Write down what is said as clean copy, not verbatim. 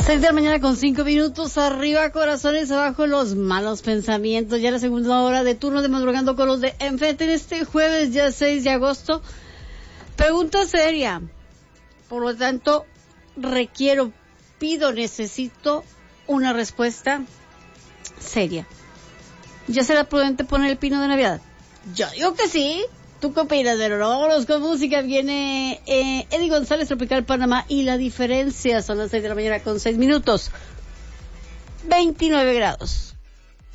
6 de la mañana con 5 minutos. Arriba corazones, abajo los malos pensamientos. Ya la segunda hora de turno de Madrugando con los de enfrente en este jueves, ya 6 de agosto. Pregunta seria. Por lo tanto, necesito una respuesta seria. ¿Ya será prudente poner el pino de Navidad? Yo digo que sí. ¿Tú qué opinas? De vámonos con música. Viene Eddie González, Tropical Panamá, y la diferencia. Son las 6 de la mañana con 6 minutos. 29 grados.